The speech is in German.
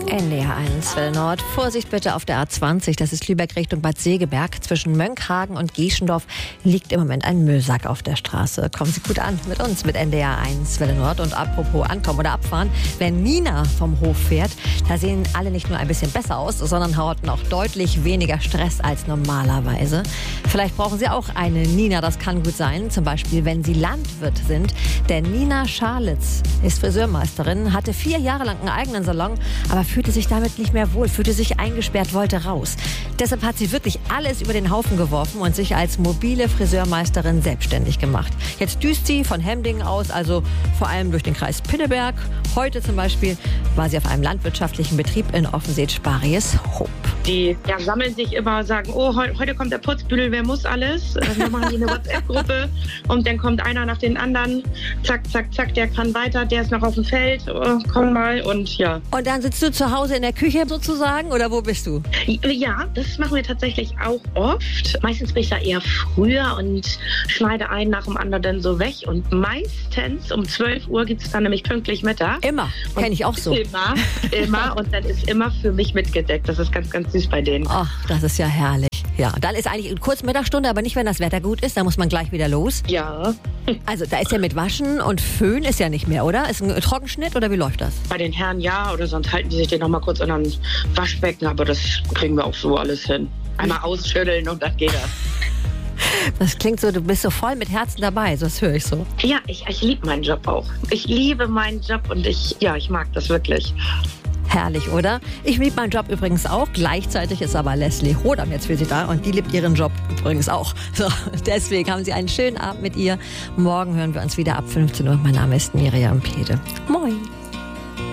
NDR1 Welle Nord. Vorsicht bitte auf der A20, das ist Lübeck Richtung Bad Segeberg. Zwischen Mönckehagen und Gieschendorf liegt im Moment ein Müllsack auf der Straße. Kommen Sie gut an mit uns, mit NDR1 Welle Nord. Und apropos ankommen oder abfahren, wenn Nina vom Hof fährt, da sehen alle nicht nur ein bisschen besser aus, sondern hatten auch deutlich weniger Stress als normalerweise. Vielleicht brauchen Sie auch eine Nina, das kann gut sein. Zum Beispiel, wenn Sie Landwirt sind. Denn Nina Scharlitz ist Friseurmeisterin, hatte 4 Jahre lang einen eigenen Salon, aber fühlte sich damit nicht mehr wohl, fühlte sich eingesperrt, wollte raus. Deshalb hat sie wirklich alles über den Haufen geworfen und sich als mobile Friseurmeisterin selbstständig gemacht. Jetzt düst sie von Hemdingen aus, also vor allem durch den Kreis Pinneberg. Heute zum Beispiel war sie auf einem landwirtschaftlichen Betrieb in Offenseth-Sparies-Hoop. Die sammeln sich immer, sagen, oh, heute kommt der Putzbüdel, wer muss alles? Dann machen die eine WhatsApp-Gruppe und dann kommt einer nach den anderen. Zack, zack, zack, der kann weiter, der ist noch auf dem Feld, komm mal und ja. Und dann sitzt du zu Hause in der Küche sozusagen oder wo bist du? Ja, das machen wir tatsächlich auch oft. Meistens bin ich da eher früher und schneide einen nach dem anderen dann so weg. Und meistens um 12 Uhr gibt es dann nämlich pünktlich Mittag. Immer, kenne ich auch so. Immer. Und dann ist immer für mich mitgedeckt. Das ist ganz, ganz süß bei denen. Ach, das ist ja herrlich. Ja, dann ist eigentlich kurz Mittagsstunde, aber nicht, wenn das Wetter gut ist. Da muss man gleich wieder los. Ja. Also da ist ja mit Waschen und Föhn ist ja nicht mehr, oder? Ist ein Trockenschnitt oder wie läuft das? Bei den Herren ja, oder sonst halten die sich den noch mal kurz in ein Waschbecken. Aber das kriegen wir auch so alles hin. Einmal ausschütteln und dann geht das. Das klingt so, du bist so voll mit Herzen dabei, das höre ich so. Ja, ich liebe meinen Job auch. Ich liebe meinen Job und ich mag das wirklich. Herrlich, oder? Ich liebe meinen Job übrigens auch. Gleichzeitig ist aber Leslie Hodam jetzt für Sie da und die liebt ihren Job übrigens auch. So, deswegen haben Sie einen schönen Abend mit ihr. Morgen hören wir uns wieder ab 15 Uhr. Mein Name ist Miriam Pede. Moin.